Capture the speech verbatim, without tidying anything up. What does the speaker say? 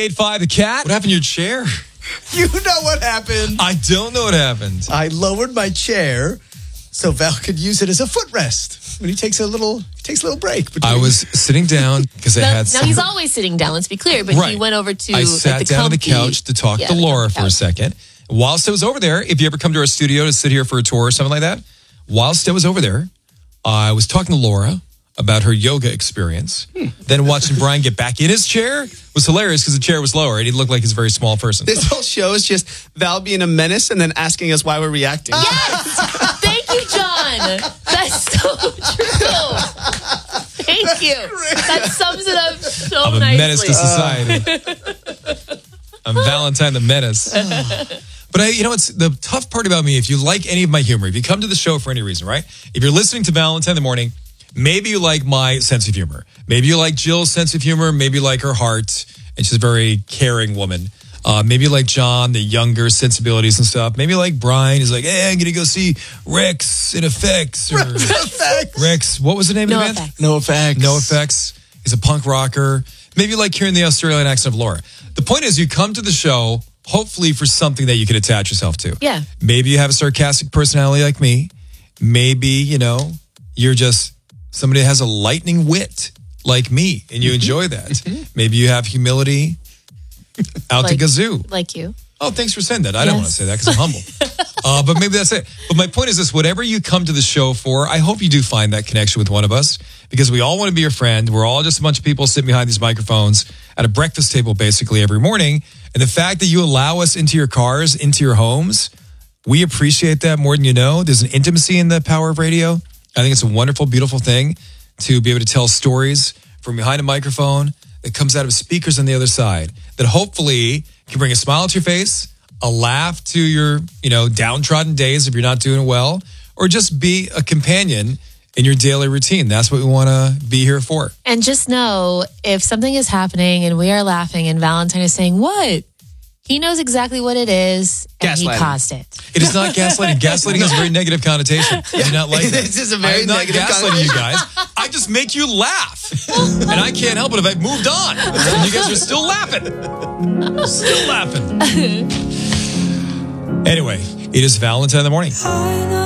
eight five, The Cat. What happened to your chair? You know what happened. I don't know what happened. I lowered my chair so Val could use it as a footrest when he takes a little he takes a little break. I was sitting down because I Now, had now some... he's always sitting down, let's be clear, but Right. he went over to I like, sat the down on the comfy- couch to talk yeah, to the Laura comfy for a couch. second. Whilst I was over there, if you ever come to our studio to sit here for a tour or something like that, whilst I was over there, I was talking to Laura about her yoga experience. Hmm. Then watching Brian get back in his chair was hilarious because the chair was lower and he looked like he's a very small person. This whole show is just Val being a menace and then asking us why we're reacting. Yes! Thank you, John. That's so true. Thank you. That sums it up so I'm a nicely. menace to society. I'm Valentine the Menace. But I, you know, it's the tough part about me. If you like any of my humor, if you come to the show for any reason, right? If you're listening to Valentine in the morning, maybe you like my sense of humor. Maybe you like Jill's sense of humor. Maybe you like her heart, and she's a very caring woman. Uh, maybe you like John, the younger sensibilities and stuff. Maybe you like Brian. He's like, hey, I'm going to go see Rex in Effects. Or Rex, what was the name No of the band? Effects. No effects. No Effects. He's a punk rocker. Maybe you like hearing the Australian accent of Laura. The point is you come to the show, hopefully for something that you can attach yourself to. Yeah. Maybe you have a sarcastic personality like me. Maybe, you know, you're just somebody that has a lightning wit like me and you enjoy that. Maybe you have humility out Like- to gazoo. Like you. Oh, thanks for saying that. I don't want to Yes. say that because I'm humble. uh, but maybe that's it. But my point is this, whatever you come to the show for, I hope you do find that connection with one of us because we all want to be your friend. We're all just a bunch of people sitting behind these microphones at a breakfast table basically every morning. And the fact that you allow us into your cars, into your homes, we appreciate that more than you know. There's an intimacy in the power of radio. I think it's a wonderful, beautiful thing to be able to tell stories from behind a microphone that comes out of speakers on the other side that hopefully can bring a smile to your face, a laugh to your, you know, downtrodden days if you're not doing well, or just be a companion in your daily routine. That's what we want to be here for. And just know if something is happening and we are laughing and Valentine is saying, what? He knows exactly what it is and he Gaslighting. caused it. It is not gaslighting. Gaslighting has a very negative connotation. I do not like that. This is a very I am not negative gaslighting you guys. I just make you laugh. And I can't help it if I've moved on. And you guys are still laughing. Still laughing. Anyway, it is Valentine in the morning.